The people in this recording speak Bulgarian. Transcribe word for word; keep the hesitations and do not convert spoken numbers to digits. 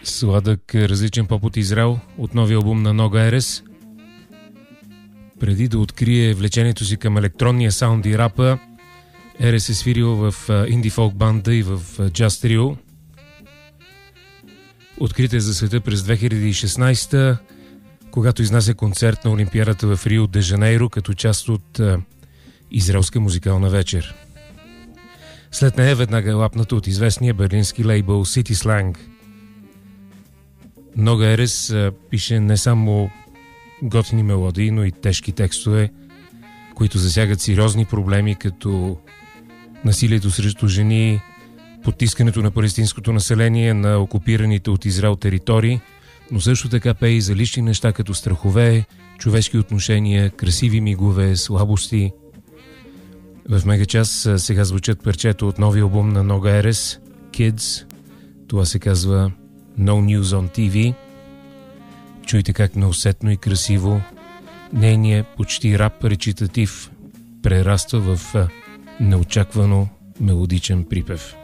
Сладък различен поп от Израел от новия албум на Нога Ерес. Преди да открие влечението си към електронния саунд и рапа, Ерес е свирил в инди фолк банда и в джаз трио. Открит е за света през две хиляди и шестнадесета, когато изнася концерт на Олимпиадата в Рио де Жанейро като част от израелска музикална вечер. След нея веднага е лапната от известния берлински лейбъл City Slang. Нога Ерес пише не само готини мелодии, но и тежки текстове, които засягат сериозни проблеми като насилието срещу жени, потискането на палестинското население на окупираните от Израел територии, но също така пее и за лични неща като страхове, човешки отношения, красиви мигове, слабости. В Мегачас сега звучат парчета от новия албум на Нога Ерес, Kids. Това се казва No News on ти ви. Чуйте как неусетно и красиво нейният почти рап речитатив прераства в неочаквано мелодичен припев.